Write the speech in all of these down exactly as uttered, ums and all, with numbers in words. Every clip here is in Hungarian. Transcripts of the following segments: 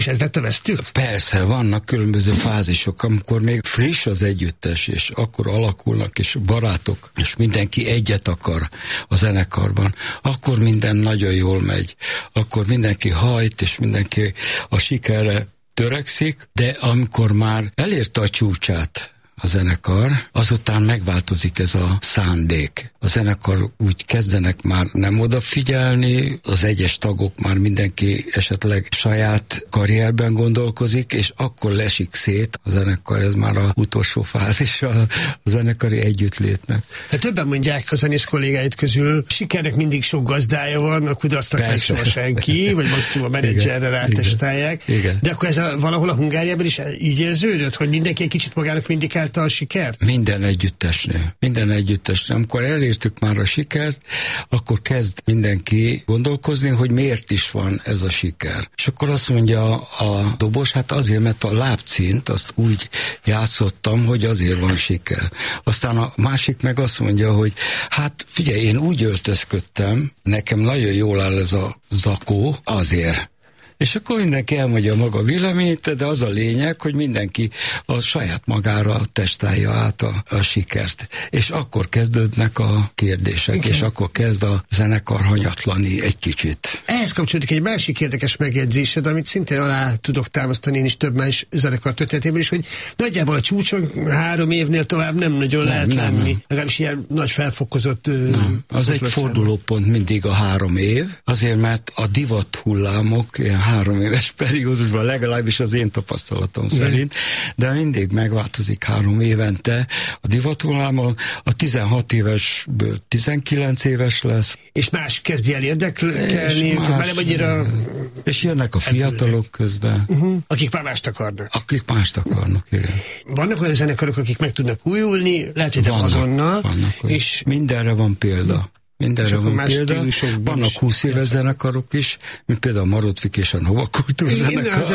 És ez lett a vesztük? Persze, vannak különböző fázisok, amikor még friss az együttes, és akkor alakulnak, és barátok, és mindenki egyet akar a zenekarban, akkor minden nagyon jól megy, akkor mindenki hajt, és mindenki a sikerre törekszik, de amikor már elérte a csúcsát a zenekar, azután megváltozik ez a szándék. A zenekar úgy kezdenek már nem odafigyelni, az egyes tagok már mindenki esetleg saját karrierben gondolkozik, és akkor lesik szét a zenekar, ez már az utolsó fázis a zenekari együttlétnek. Hát többen mondják a zenész kollégáid közül, sikernek mindig sok gazdája van, a kudarcnak meg soha senki, vagy maximum a menedzserre rátestálják. De akkor ez a, valahol a Hungáriában is így érződött, hogy mindenki egy kicsit magának vindikálta a sikert? Minden együttesnél. Minden együttesnél. Amikor elértük már a sikert, akkor kezd mindenki gondolkozni, hogy miért is van ez a siker. És akkor azt mondja a dobos, hát azért, mert a lábcint azt úgy játszottam, hogy azért van siker. Aztán a másik meg azt mondja, hogy hát figyelj, én úgy öltözködtem, nekem nagyon jól áll ez a zakó, azért. És akkor mindenki elmondja maga véleményét, de az a lényeg, hogy mindenki a saját magára testálja át a, a sikert. És akkor kezdődnek a kérdések, okay. És akkor kezd a zenekar hanyatlani egy kicsit. Ehhez kapcsolódik egy másik érdekes megjegyzésed, amit szintén alá tudok támasztani én is több más zenekar történetében is, hogy nagyjából a csúcson három évnél tovább nem nagyon nem, lehet nem, lenni. Nem. Legalábbis ilyen nagy felfokozott... Nem. Az egy fordulópont mindig a három év, azért mert a divat hullámok ilyen három éves periódusban, legalábbis az én tapasztalatom szerint, de mindig megváltozik három évente a divatullámon, a tizenhat évesből tizenkilenc éves lesz. És más kezdi el érdekelni, már annyira... És jönnek a fiatalok közben. Uh-huh. Akik már mást akarnak. Akik mást akarnak, igen. Vannak olyan zenekarok, akik meg tudnak újulni, lehet, hogy vannak, azonnal. Vannak, és mindenre van példa. Mindenre van példa. Vannak húsz éves zenekarok is, mint például a Marotvik és a Nova Kultúr zenekar.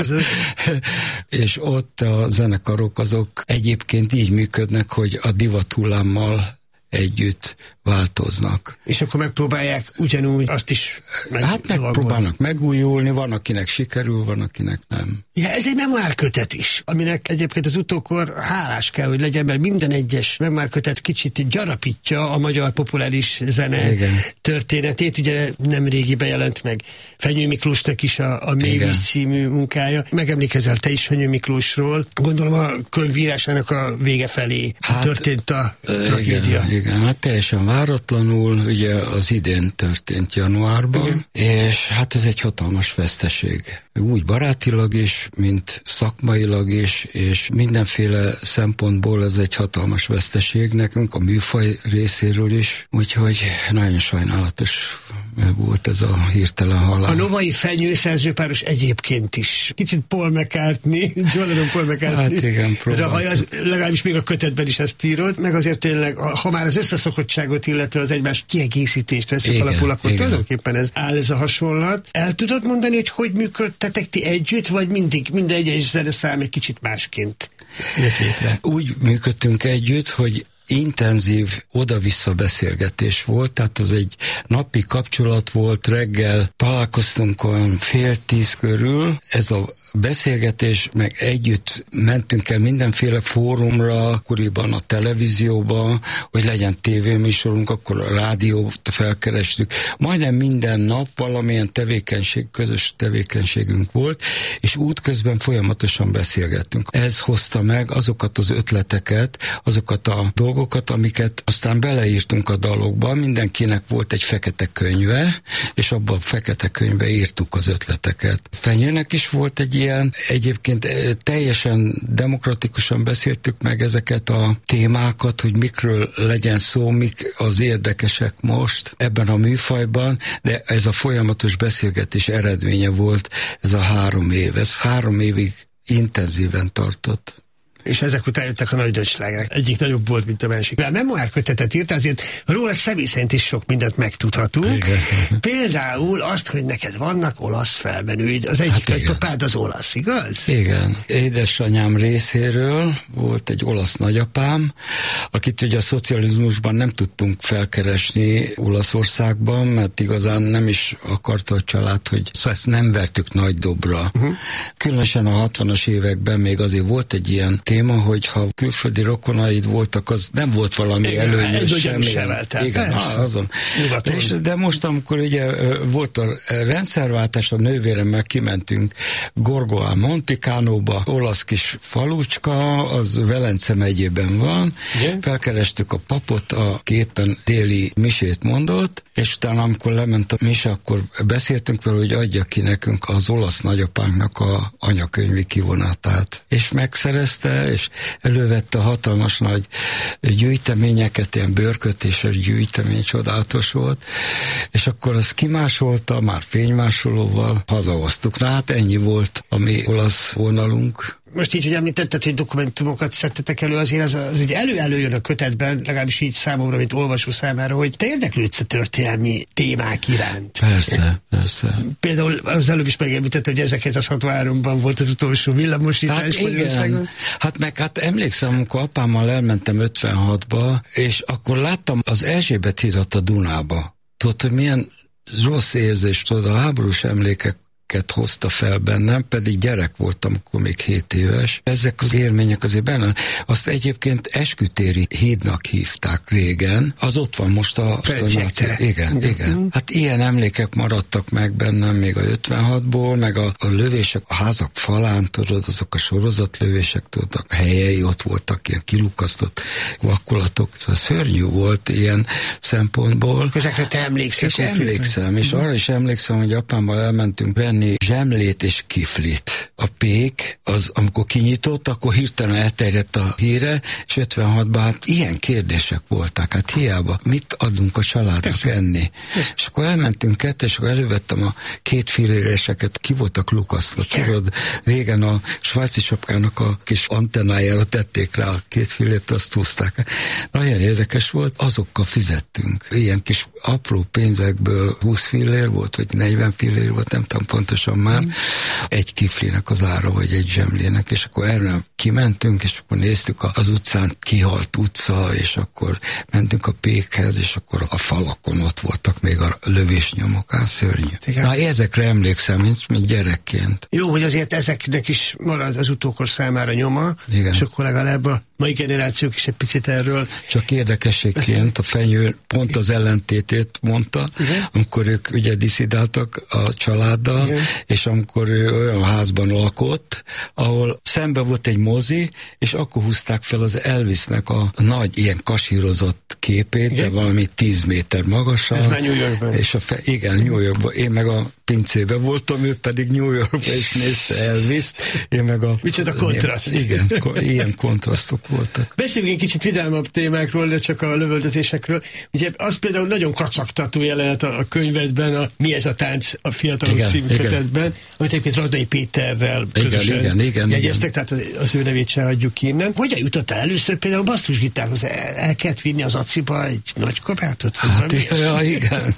És ott a zenekarok azok egyébként így működnek, hogy a divathullámmal együtt változnak. És akkor megpróbálják ugyanúgy azt is meg... Hát megpróbálnak megújulni, van akinek sikerül, van akinek nem. Ja, ez egy memoárkötet is, aminek egyébként az utókor hálás kell, hogy legyen, mert minden egyes memoárkötet kicsit gyarapítja a magyar populáris zene Igen. történetét. Ugye nem régi bejelent meg Fenyő Miklósnak is a, a Mégis című munkája. Megemlékezel te is Fenyő Miklósról. Gondolom a könyvírásának a vége felé hát, történt a ö, tragédia. Igen, igen, hát teljesen váratlanul, ugye az idén történt januárban, igen. És hát ez egy hatalmas veszteség. Úgy barátilag is, mint szakmailag is, és mindenféle szempontból ez egy hatalmas veszteség nekünk, a műfaj részéről is, úgyhogy nagyon sajnálatos volt ez a hirtelen halál. A Novai Fenyő szerzőpáros egyébként is. Kicsit Paul McCartney, John Lennon Paul McCartney. Hát igen, az, legalábbis még a kötetben is ezt írod, meg azért tényleg, ha már az összeszokottságot, illetve az egymás kiegészítést veszük alapul, akkor igen. Tulajdonképpen ez áll ez a hasonlat. El tudod mondani, hogy hogy működtetek ti együtt, vagy mindig minden egyes zeneszám egy kicsit másként jött létre? Úgy működtünk együtt, hogy intenzív oda-vissza beszélgetés volt, tehát az egy napi kapcsolat volt, reggel találkoztunk olyan fél tíz körül, ez a beszélgetés, meg együtt mentünk el mindenféle fórumra, akkoriban a televízióba, hogy legyen tévéműsorunk, akkor a rádiót felkerestük. Majdnem minden nap valamilyen tevékenység, közös tevékenységünk volt, és útközben folyamatosan beszélgettünk. Ez hozta meg azokat az ötleteket, azokat a dolgokat, amiket aztán beleírtunk a dalokba. Mindenkinek volt egy fekete könyve, és abban a fekete könyvbe írtuk az ötleteket. Fenyőnek is volt egy ilyen, egyébként teljesen demokratikusan beszéltük meg ezeket a témákat, hogy mikről legyen szó, mik az érdekesek most ebben a műfajban, de ez a folyamatos beszélgetés eredménye volt ez a három év. Ez három évig intenzíven tartott. és ezek után jöttek a nagy döccslágerek. Egyik nagyobb volt, mint a másik. A memoár kötetet írt, azért róla személy szerint is sok mindent megtudhatunk. Igen. Például azt, hogy neked vannak olasz felmenőid. Az egyik hát nagypapád az olasz, igaz? Igen. Édesanyám részéről volt egy olasz nagyapám, akit ugye a szocializmusban nem tudtunk felkeresni Olaszországban, mert igazán nem is akarta a család, hogy szóval ezt nem vertük nagy dobra. Uh-huh. Különösen a hatvanas években még azért volt egy ilyen téma, hogy ha külföldi rokonaid voltak, az nem volt valami igen, előnyös semmi. Igen, ah, azon. És, de most, amikor ugye volt a rendszerváltás, a nővéremmel kimentünk Gorgo al Monticánóba, olasz kis falucska, az Velence megyében van, igen. Felkerestük a papot, a képen déli misét mondott, és utána, amikor lement a mise, akkor beszéltünk vele, hogy adja ki nekünk az olasz nagyapánknak a anyakönyvi kivonatát. És megszerezte, és elővette a hatalmas nagy gyűjteményeket, ilyen bőrkötéses gyűjtemény, csodálatos volt, és akkor azt kimásolta, már fénymásolóval hazahoztuk. Na hát ennyi volt a mi olasz vonalunk. Most így, hogy említetted, hogy dokumentumokat szedtetek elő, azért az, az ugye elő-előjön a kötetben, legalábbis így számomra, mint olvasó számára, hogy te érdeklődsz a történelmi témák iránt. Persze, persze. Például az előbb is megemlített, hogy ezerkilencszázhatvanháromban volt az utolsó villamosítás. Hát igen. Hát meg hát emlékszem, amikor apámmal elmentem ötvenhatba, és akkor láttam az Erzsébet hírat a Dunába. Tudod, hogy milyen rossz érzés, tudod, a háborús emlékek hozta fel bennem, pedig gyerek voltam, akkor még hét éves. Ezek az élmények azért benne. Azt egyébként Eskütéri hídnak hívták régen. Az ott van most a... Igen, igen, igen. Hát ilyen emlékek maradtak meg bennem még a ötvenhatból, meg a, a lövések a házak falán, tudod, azok a sorozatlövések, tudod, a helyei ott voltak, ilyen kilukasztott vakkolatok. Ez szóval szörnyű volt ilyen szempontból. Ezekre te emlékszel? És emlékszem, és arra is emlékszem, hogy apámmal elmentünk venni zsemlét és kiflit. A pék, az, amikor kinyitott, akkor hirtelen elterjedt a híre, és ötvenhatban hát ilyen kérdések voltak, hát hiába, mit adunk a családnak Persze. enni? Persze. És akkor elmentünk kettő, és akkor elővettem a két filéreseket, ki voltak lukasztva, tudod, régen a svájci sapkának a kis antennájára tették rá a két filét, azt húzták. Nagyon érdekes volt, azokkal fizettünk. Ilyen kis apró pénzekből húsz fillér volt, vagy negyven fillér volt, nem tudom pontosan már, mm. egy kiflinek az ára, vagy egy zsemlének, és akkor erre kimentünk, és akkor néztük az utcán, kihalt utca, és akkor mentünk a pékhez, és akkor a falakon ott voltak még a lövésnyomok, á, szörnyű. Igen. Na, ezekre emlékszem, mint, mint gyerekként. Jó, hogy azért ezeknek is marad az utókor számára nyoma, igen. És akkor legalább a mai generációk is egy picit erről. Csak érdekességként a Fenyő pont az ellentétét mondta, igen. Amikor ők ugye diszidáltak a családdal, igen. És amikor ő olyan házban lakott, ahol szembe volt egy mozi, és akkor húzták fel az Elvisnek a nagy ilyen kasírozott képét, igen. De valami tíz méter magasan. Ez már New Yorkban. És a fe, igen, New Yorkban. Én meg a pincében voltam, ő pedig New Yorkban is nézte Elvist, én meg a... Micsoda kontraszt. Igen, ilyen kontrasztok voltak. Beszéljünk egy kicsit vidámabb témákról, de csak a lövöldözésekről. Ugye az például nagyon kacagtató jelenet a könyvedben, a Mi ez a tánc a fiatalok című kötetben, amit egyébként Radnai Péterrel közösen igen, igen, jegyeztek, igen. Tehát az ő nevét se hagyjuk innen. Hogyan jutottál először például basszusgitárhoz? El, el kellett vinni az aciba egy nagy kabátot? Hát ja, igen.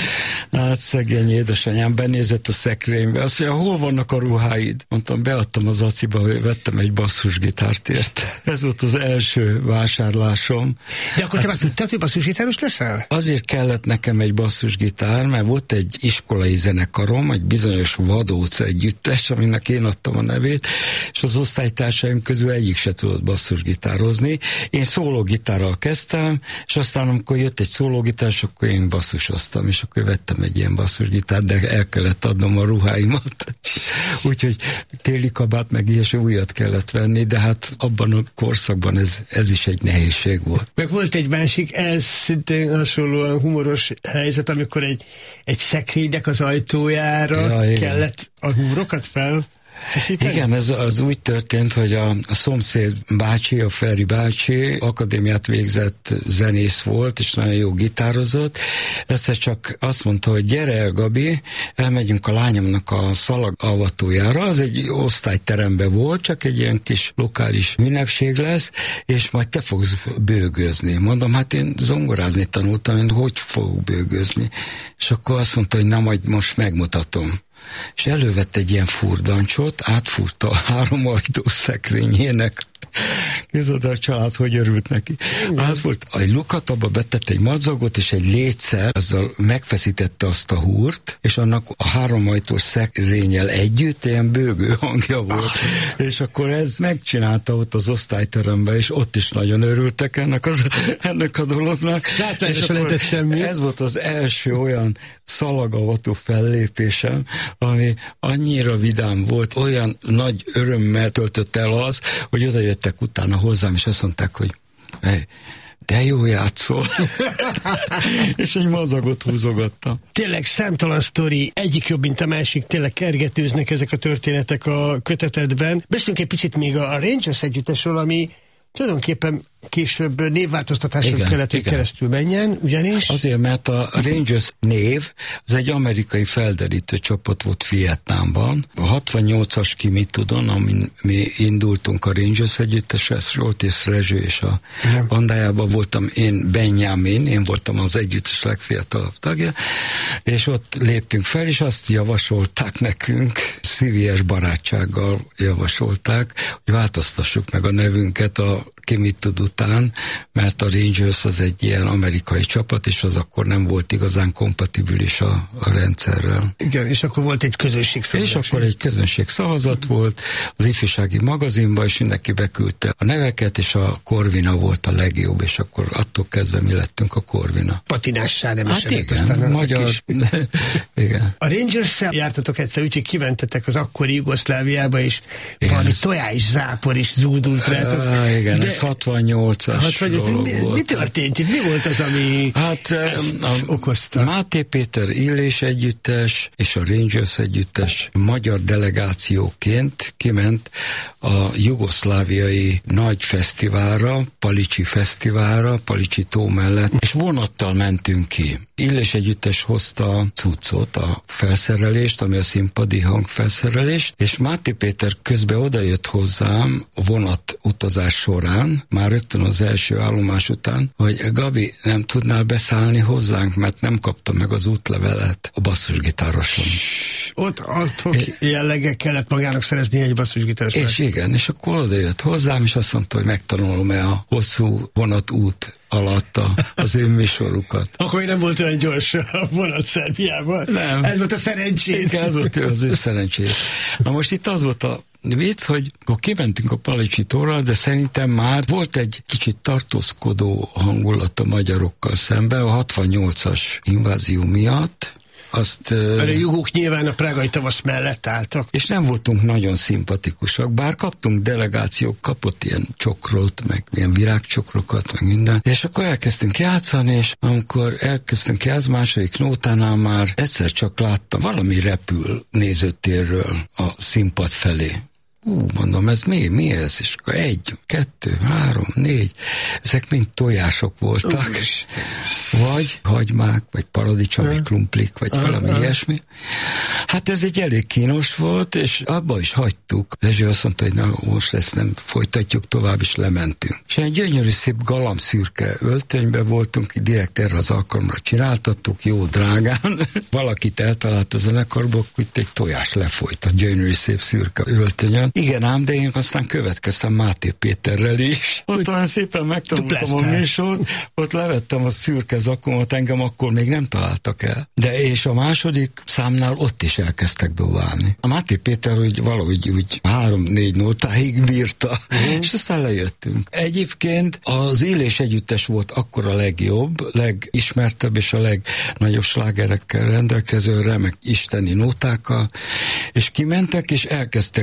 Hát szegény édesanyám benézett a szekrénybe, azt mondja, hol vannak a ruháid? Mondtam, beadtam az aciba, hogy vettem egy basszusgitárt ért. Ez volt az első vásárlásom. De akkor hát, te már tudtad, hogy basszusgitáros leszel? Azért kellett nekem egy basszusgitár, mert volt egy iskolai zenekarom, egy bizonyos Vadóc együttes, aminek én adtam a nevét, és az osztálytársaim közül egyik se tudott basszusgitározni. Én szólógitárral kezdtem, és aztán amikor jött egy szólógitárs, akkor én basszusoztam, és akkor vettem egy ilyen basszusgitárt, de el kellett adnom a ruháimat. Úgyhogy téli kabát meg ilyesmi újat kellett venni, de hát abban a korszakban ez, ez is egy nehézség volt. Meg volt egy másik, ez szintén hasonlóan humoros helyzet, amikor egy, egy szekrénynek az ajtójára ja, kellett a húrokat fel Igen, ez az úgy történt, hogy a, a szomszéd bácsi, a Feri bácsi akadémiát végzett zenész volt, és nagyon jó gitározott. Egyszer csak azt mondta, hogy gyere el, Gabi, elmegyünk a lányomnak a szalagavatójára, az egy osztályteremben volt, csak egy ilyen kis lokális ünnepség lesz, és majd te fogsz bőgözni. Mondom, hát én zongorázni tanultam, én hogy fogok bőgözni? És akkor azt mondta, hogy na, majd most megmutatom. És elővett egy ilyen furdancsot, átfúrta a három ajtós szekrényének. Képzeld el, a család, hogy örült neki. Az volt, egy lukat, abba betett egy madzagot, és egy létszer, azzal megfeszítette azt a húrt, és annak a három ajtós szekrényel együtt ilyen bőgő hangja volt. És akkor ez megcsinálta ott az osztályteremben, és ott is nagyon örültek ennek, az, ennek a dolognak. Látványosan lehetett semmi. Ez volt az első olyan szalagavató fellépésem, ami annyira vidám volt, olyan nagy örömmel töltött el az, hogy oda jöttek utána hozzám, és azt mondták, hogy hey, de jó játszol. És egy mazagot húzogattam. Tényleg számtalan sztori, egyik jobb, mint a másik, tényleg kergetőznek ezek a történetek a kötetedben. Beszéljünk egy picit még a Rangers együttesről, ami tulajdonképpen később névváltoztatáson kellett, hogy keresztül menjen, ugyanis... Azért, mert a Rangers név, az egy amerikai felderítő csapat volt Vietnámban. A hatvannyolcas ki mit tudom, amin mi indultunk a Rangers együttesre, Roltész Rezső és a Igen. bandájában voltam én, Benjamin, én voltam az együttes legfiatalabb tagja, és ott léptünk fel, és azt javasolták nekünk, szívélyes barátsággal javasolták, hogy változtassuk meg a nevünket a ki mit tud után, mert a Rangers az egy ilyen amerikai csapat, és az akkor nem volt igazán kompatibilis a, a rendszerrel. Igen, és akkor volt egy közönségszavazat. És akkor egy közönségszavazat volt az ifjúsági magazinban, és mindenki beküldte a neveket, és a Corvina volt a legjobb, és akkor attól kezdve mi lettünk a Corvina. Patinássá nem hát igen, aztán a magyar... Kis... igen. A Rangers-szel jártatok egyszer, úgyhogy kimentetek az akkori Jugoszláviába, és igen, valami ez... tojás zápor is zúdult rátok. Ah, igen, de... ez hatvannyolcas hatvan, mi, mi történt itt? Mi volt az, ami hát, ezt okozta? Máté Péter Illés együttes és a Rangers együttes magyar delegációként kiment a jugoszláviai nagy fesztiválra, Palicsi fesztiválra, Palicsi tó mellett, és vonattal mentünk ki. Illés együttes hozta a cuccot, a felszerelést, ami a színpadi hangfelszerelés, és Máté Péter közben odajött hozzám vonat utazás során, már rögtön az első állomás után, hogy Gabi, nem tudnál beszállni hozzánk, mert nem kaptam meg az útlevelet a basszusgitároson. Ott adtok jellege kellett magának szerezni egy basszusgitároson. És igen, és akkor odajött hozzám, és azt mondta, hogy megtanulom-e a hosszú vonatút alatt a, az ő műsorukat. Akkor nem volt olyan gyors a vonat Szerbiában. Nem. Ez volt a szerencsét. Ez volt az ő szerencsét. Na most itt az volt a vicc, hogy akkor kimentünk a Palicsi tóra, de szerintem már volt egy kicsit tartózkodó hangulat a magyarokkal szemben a hatvannyolcas invázió miatt. Azt, a jugók nyilván a prágai tavasz mellett álltak. És nem voltunk nagyon szimpatikusak, bár kaptunk delegációk, kapott ilyen csokrot, meg ilyen virágcsokrokat, meg minden. És akkor elkezdtünk játszani, és amikor elkezdtünk játszani, második nótánál már egyszer csak láttam, valami repül nézőtérről a színpad felé. Ú, mondom, ez mi, mi ez? És akkor egy, kettő, három, négy, ezek mind tojások voltak. Uh, vagy hagymák, vagy paradicsom, vagy krumplik, vagy uh, valami uh. ilyesmi. Hát ez egy elég kínos volt, és abba is hagytuk. Rezső azt mondta, hogy na, most ezt nem folytatjuk tovább, és lementünk. És egy gyönyörű szép galambszürke öltönyben voltunk, direkt erre az alkalomra csináltattuk, jó drágán. Valakit eltalált a zenekarból, hogy egy tojás lefolyt a gyönyörű szép szürke öltönyön. Igen ám, de én aztán következtem Máté Péterrel is. Ott olyan szépen megtanultam a műsort, ott levettem a szürke zakomat, engem akkor még nem találtak el. De és a második számnál ott is elkezdtek dobálni. A Máté Péter úgy valahogy úgy három-négy nótáig bírta, uh-huh. és aztán lejöttünk. Egyébként az Illés együttes volt akkor a legjobb, legismertebb és a legnagyobb slágerekkel rendelkező, remek isteni nótákkal, és kimentek, és elkezdtek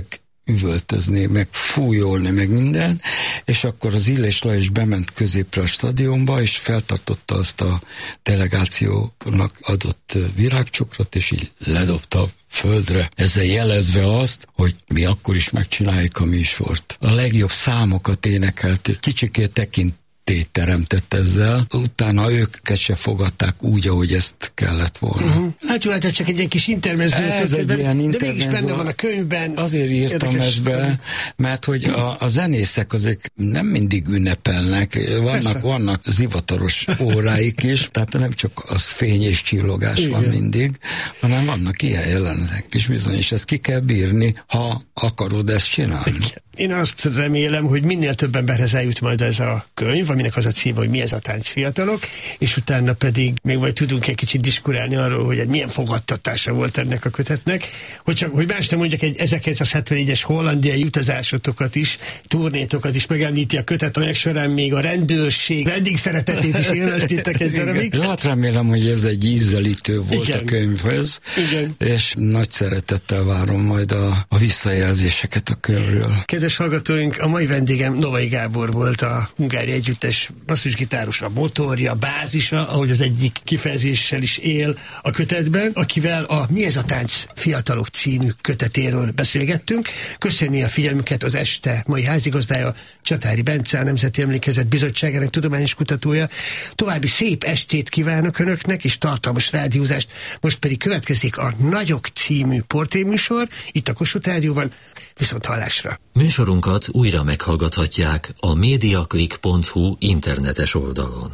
üvöltözni, meg fújolni, meg minden, és akkor az Illés Lajos bement középre a stadionba, és feltartotta azt a delegációnak adott virágcsokrot, és így ledobta a földre, ezzel jelezve azt, hogy mi akkor is megcsináljuk a műsort. A legjobb számokat énekelték, kicsikét tekint teremtett ezzel, utána őket se fogadták úgy, ahogy ezt kellett volna. Uh-huh. Hát jó, hát ez csak egy ilyen kis intermező, ez egy ilyen intermezzo, de mégis benne van a könyvben. Azért írtam ezt be, mert hogy a, a zenészek azért nem mindig ünnepelnek, vannak, vannak zivataros óráik is, tehát nem csak az fény és csillogás igen. van mindig, hanem vannak ilyen jelenetek is bizony, és ezt ki kell bírni, ha akarod ezt csinálni. Igen. Én azt remélem, hogy minél több emberhez eljut majd ez a könyv, aminek az a címe, hogy Mi ez a tánc, fiatalok, és utána pedig még majd tudunk egy kicsit diskurálni arról, hogy egy milyen fogadtatása volt ennek a kötetnek. Hogy csak, hogy más nem mondjak, egy ezerkilencszázhetvennégyes hollandiai utazásotokat is, turnétokat is megemlíti a kötet, amelyek során még a rendőrség vendégszeretetét is élveztétek egy darabig. Ja, hát remélem, hogy ez egy ízelítő volt igen. a könyvhöz, igen. és nagy szeretettel várom majd a, a visszajelzéseket a könyvről. Kedves hallgatóink, a mai vendégem Novai Gábor volt, a Hungária Együttes basszusgitáros, a motorja, bázisa, ahogy az egyik kifejezéssel is él a kötetben, akivel a Mi ez a tánc, fiatalok című kötetéről beszélgettünk. Köszönni a figyelmüket az este mai házigazdája, Csatári Bence, a Nemzeti Emlékezet Bizottságának tudományos kutatója. További szép estét kívánok önöknek, és tartalmas rádiózást. Most pedig következik a Nagyok című portréműsor, itt a Kossuth Rádióban. Viszont hallásra! Műsorunkat újra meghallgathatják a mediaclick pont hu internetes oldalon.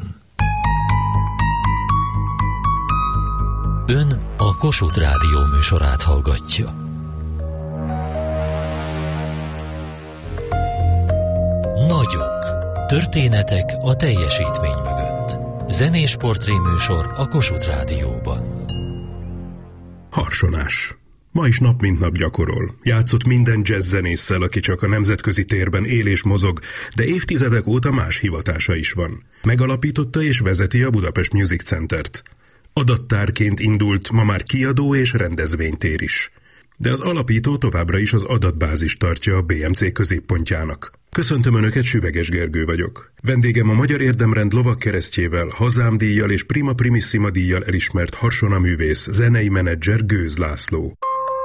Ön a Kossuth Rádió műsorát hallgatja. Nagyok. Történetek a teljesítmény mögött. Zenés portréműsor a Kossuth Rádióban. Harsonás. Ma is nap mint nap gyakorol. Játszott minden jazzzenésszel, aki csak a nemzetközi térben él és mozog, de évtizedek óta más hivatása is van. Megalapította és vezeti a Budapest Music Centert. Adattárként indult, ma már kiadó és rendezvénytér is. De az alapító továbbra is az adatbázis tartja a bé em cé középpontjának. Köszöntöm Önöket, Süveges Gergő vagyok. Vendégem a Magyar Érdemrend lovagkeresztjével, Hazám díjjal és Prima Primissima díjjal elismert harsonaművész, zenei menedzser Gőz László.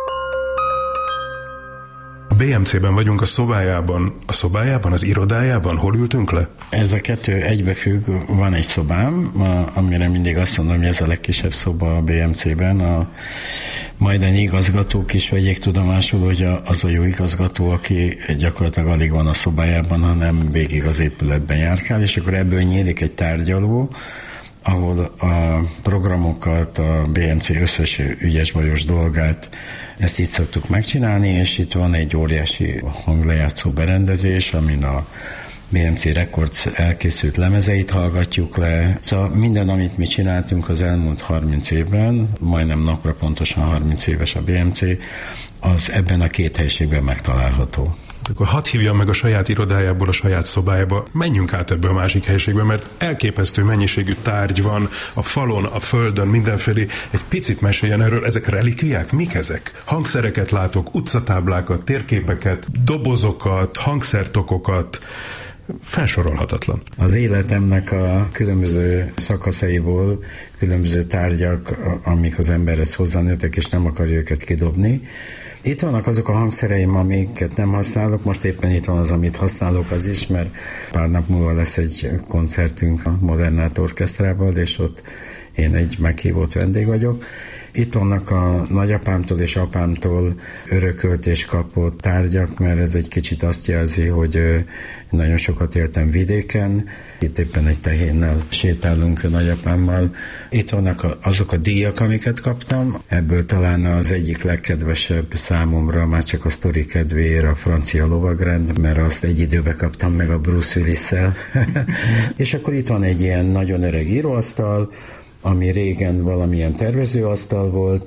A bé em cében vagyunk a szobájában. A szobájában, az irodájában? Hol ültünk le? Ez a kettő egybefügg. Van egy szobám, amire mindig azt mondom, hogy ez a legkisebb szoba a bé em cében. A majdani igazgatók is vegyék tudomásul, hogy az a jó igazgató, aki gyakorlatilag alig van a szobájában, hanem végig az épületben járkál, és akkor ebből nyílik egy tárgyaló, ahol a programokat, a bé em cé összes ügyes bajos dolgát, ezt így szoktuk megcsinálni, és itt van egy óriási hanglejátszó berendezés, amin a bé em cé Records elkészült lemezeit hallgatjuk le. Szóval minden, amit mi csináltunk az elmúlt harminc évben, majdnem napra pontosan harminc éves a bé em cé, az ebben a két helyiségben megtalálható. Akkor hadd hívjam meg a saját irodájából a saját szobájába, menjünk át ebbe a másik helyiségbe, mert elképesztő mennyiségű tárgy van a falon, a földön, mindenfelé. Egy picit meséljen erről, ezek relikviák? Mik ezek? Hangszereket látok, utcatáblákat, térképeket, dobozokat, hangszertokokat, felsorolhatatlan. Az életemnek a különböző szakaszaiból különböző tárgyak, amik az emberhez hozzánőttek, és nem akarja őket kidobni. Itt vannak azok a hangszereim, amiket nem használok, most éppen itt van az, amit használok az is, mert pár nap múlva lesz egy koncertünk a Modernát Orkesztrával, és ott én egy meghívott vendég vagyok. Itt vannak a nagyapámtól és apámtól örökölt és kapott tárgyak, mert ez egy kicsit azt jelzi, hogy nagyon sokat éltem vidéken. Itt éppen egy tehénnel sétálunk a nagyapámmal. Itt vannak azok a díjak, amiket kaptam. Ebből talán az egyik legkedvesebb számomra, már csak a sztori kedvéért, a francia lovagrend, mert azt egy időben kaptam meg a Bruce Willis-szel. És akkor itt van egy ilyen nagyon öreg íróasztal, ami régen valamilyen tervezőasztal volt,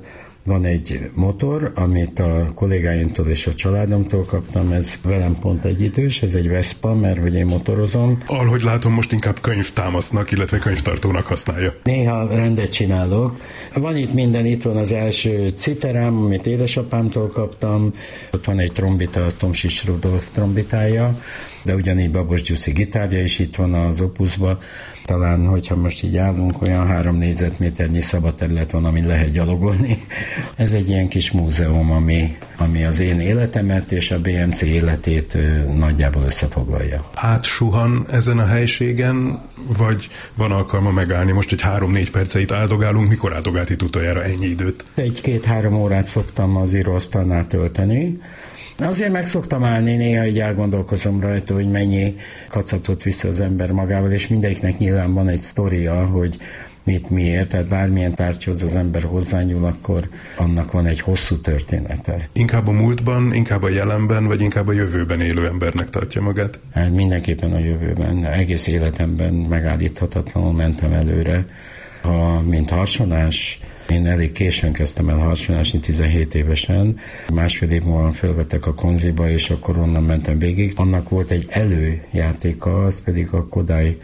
Van egy motor, amit a kollégáimtól és a családomtól kaptam, ez velem pont egyidős, ez egy Vespa, mert hogy én motorozom. Ahogy látom, most inkább könyvtámasznak, illetve könyvtartónak használja. Néha rendet csinálok. Van itt minden, itt van az első citerám, amit édesapámtól kaptam, ott van egy trombita, Tomsics Rudolf trombitája, de ugyanígy Babos Gyuszi gitárja is itt van az Opusba. Talán, hogyha most így állunk, olyan három négyzetméternyi szabad terület van, amin lehet gyalogolni. Ez egy ilyen kis múzeum, ami, ami az én életemet és a bé em cé életét nagyjából összefoglalja. Átsuhan ezen a helységen, vagy van alkalma megállni? Most egy három-négy perceit áldogálunk, mikor áldogált itt utoljára ennyi időt? Egy-két-három órát szoktam az íróasztalnál tölteni. Azért meg szoktam állni, néha így elgondolkozom rajta, hogy mennyi kacatot vissza az ember magával, és mindegyiknek nyilván van egy sztoria, hogy mit miért, tehát bármilyen tárgyhoz az ember hozzányúl, akkor annak van egy hosszú története. Inkább a múltban, inkább a jelenben, vagy inkább a jövőben élő embernek tartja magát? Hát mindenképpen a jövőben. Egész életemben megállíthatatlanul mentem előre. Ha, mint harsonás, én elég későn kezdtem el harsonásni, tizenhét évesen. Másfél év múlva fölvettek a Konziba, és akkor onnan mentem végig. Annak volt egy előjátéka, az pedig a Kodály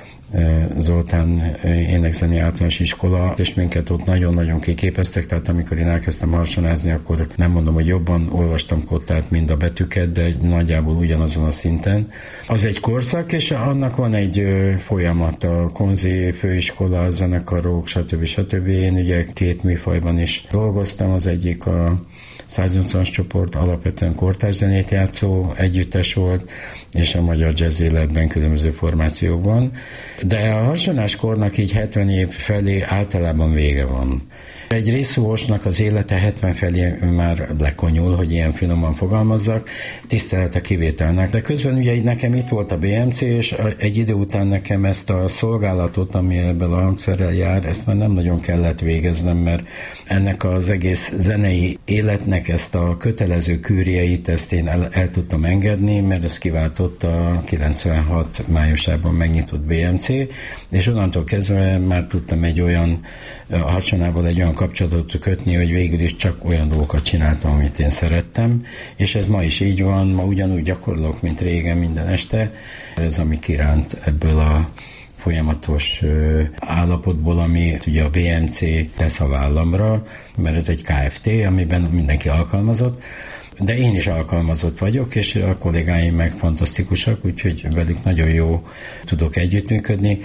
Zoltán énekszeni általános iskola, és minket ott nagyon-nagyon kiképeztek, tehát amikor én elkezdtem harsonázni, akkor nem mondom, hogy jobban olvastam Kottát, mint a betűket, de nagyjából ugyanazon a szinten. Az egy korszak, és annak van egy folyamat, a Konzi főiskola, a zenekarok, stb. stb. Én ugye két műfajban is dolgoztam, az egyik a száznyolcvanas csoport, alapvetően kortárs zenét játszó együttes volt, és a magyar jazz életben különböző formációkban. De a harsonáskornak így hetven év felé általában vége van. Egy részfúvósnak az élete hetven felé már lekonyul, hogy ilyen finoman fogalmazzak, tisztelet a kivételnek. De közben ugye nekem itt volt a bé em cé, és egy idő után nekem ezt a szolgálatot, ami ebből a hangszerrel jár, ezt már nem nagyon kellett végeznem, mert ennek az egész zenei életnek ezt a kötelező kűrjeit, ezt én el, el tudtam engedni, mert ezt kiváltott a kilencvenhat májusában megnyitott bé em cé, és onnantól kezdve már tudtam egy olyan, a harsonával egy olyan kapcsolatot kötni, hogy végül is csak olyan dolgokat csináltam, amit én szerettem, és ez ma is így van, ma ugyanúgy gyakorlok, mint régen minden este. Ez, ami kiránt ebből a folyamatos állapotból, ami ugye a bé em cé tesz a vállamra, mert ez egy ká ef té, amiben mindenki alkalmazott, de én is alkalmazott vagyok, és a kollégáim meg fantasztikusak, úgyhogy velük nagyon jó tudok együttműködni,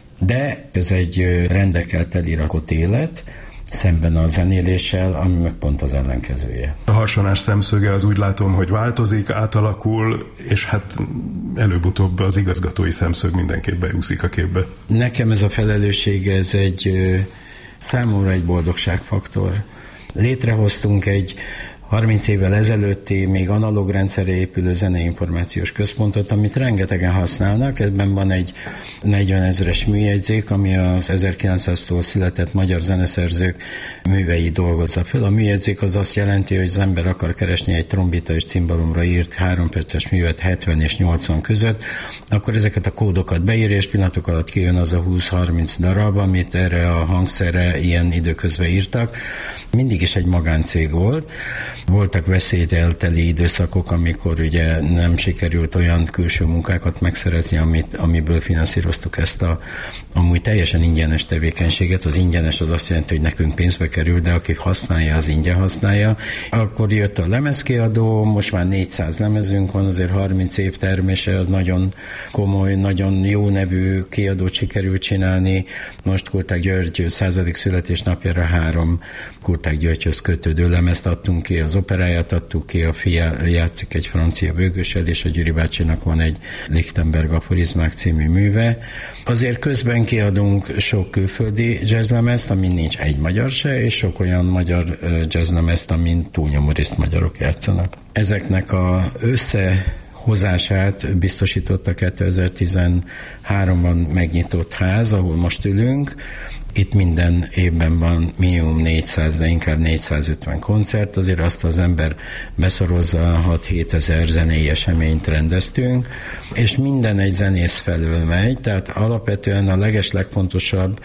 de ez egy rendekkel teli rakott élet, szemben a zenéléssel, ami meg pont az ellenkezője. A harsonás szemszöge az úgy látom, hogy változik, átalakul, és hát előbb-utóbb az igazgatói szemszög mindenképp beúszik a képbe. Nekem ez a felelősség, ez egy számomra egy boldogságfaktor. Létrehoztunk egy harminc évvel ezelőtti, még analóg rendszerre épülő zeneinformációs központot, amit rengetegen használnak. Ebben van egy negyven ezres műjegyzék, ami az ezerkilencszáztól született magyar zeneszerzők művei dolgozza föl. A műjegyzék az azt jelenti, hogy az ember akar keresni egy trombita és cimbalomra írt három perces művet hetven és nyolcvan között, akkor ezeket a kódokat beírja, és pillanatok alatt kijön az a húsz-harminc darab, amit erre a hangszerre ilyen időközben írtak. Mindig is egy magáncég volt. Voltak veszélytelteli időszakok, amikor ugye nem sikerült olyan külső munkákat megszerezni, amit, amiből finanszíroztuk ezt a amúgy teljesen ingyenes tevékenységet. Az ingyenes az azt jelenti, hogy nekünk pénzbe kerül, de aki használja, az ingyen használja. Akkor jött a lemezkiadó, most már négyszáz lemezünk van, azért harminc év termése, az nagyon komoly, nagyon jó nevű kiadót sikerült csinálni. Most Kurták György századik születésnapjára három Kurták Györgyhöz kötődő lemezt adtunk ki, az operáját adtuk ki, a fia játszik egy francia bőgössel, és a Gyuri bácsinak van egy Lichtenberg aforizmák című műve. Azért közben kiadunk sok külföldi jazzlemezt, amin nincs egy magyar se, és sok olyan magyar jazzlemezt, amin túlnyomó részt magyarok játszanak. Ezeknek a össze hozását biztosította kétezer-tizenháromban megnyitott ház, ahol most ülünk. Itt minden évben van minimum négyszáz, de inkább négyszázötven koncert, azért azt az ember beszorozza, hat-hét ezer zenei eseményt rendeztünk, és minden egy zenész felől megy, tehát alapvetően a leges legfontosabb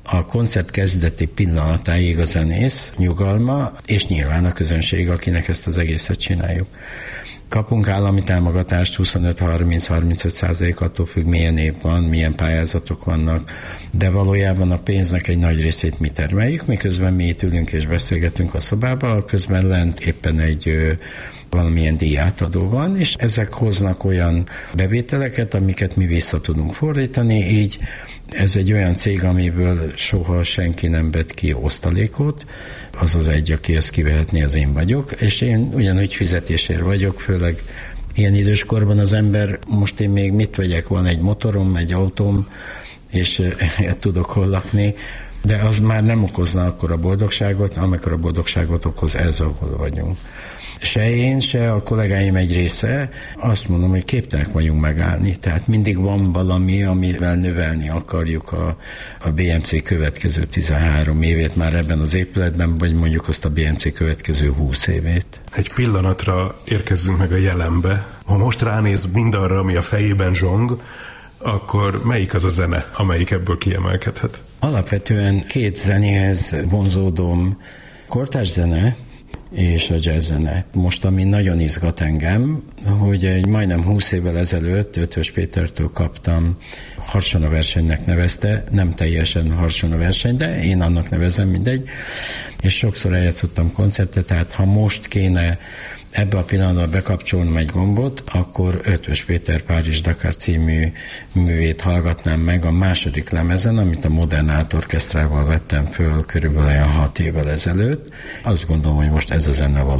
a koncert kezdeti pillanatáig a zenész nyugalma, és nyilván a közönség, akinek ezt az egészet csináljuk. Kapunk állami támogatást huszonöt-harminc-harmincöt százalék, attól függ, milyen év van, milyen pályázatok vannak, de valójában a pénznek egy nagy részét mi termeljük, miközben mi itt ülünk és beszélgetünk a szobába, közben lent éppen egy valamilyen díjátadó van, és ezek hoznak olyan bevételeket, amiket mi vissza tudunk fordítani, így ez egy olyan cég, amiből soha senki nem vett ki osztalékot, az az egy, aki ezt kivehetné, az én vagyok, és én ugyanúgy fizetésért vagyok, főleg ilyen időskorban az ember, most én még mit vegyek, van egy motorom, egy autóm, és tudok hol lakni, de az már nem okozna akkor a boldogságot, amikor a boldogságot okoz ez, ahol vagyunk. Se én, se a kollégáim egy része, azt mondom, hogy képtelenek vagyunk megállni. Tehát mindig van valami, amivel növelni akarjuk a, a bé em cé következő tizenhárom évét már ebben az épületben, vagy mondjuk azt a bé em cé következő húsz évét. Egy pillanatra érkezzünk meg a jelenbe. Ha most ránéz mindarra, ami a fejében zsong, akkor melyik az a zene, amelyik ebből kiemelkedhet? Alapvetően két zenéhez vonzódom, kortárs zene és a jazz zene. Most, ami nagyon izgat engem, hogy egy majdnem húsz évvel ezelőtt Ötvös Pétertől kaptam, Harsona versenynek nevezte, nem teljesen Harsona verseny, de én annak nevezem, mindegy, és sokszor eljátszottam koncertet, tehát ha most kéne ebbe a pillanatban bekapcsolnom egy gombot, akkor Ötvös Péter Párizs-Dakar című művét hallgatnám meg a második lemezen, amit a Modern Art Orchestrával vettem föl körülbelül olyan hat évvel ezelőtt. Azt gondolom, hogy most ez a zene való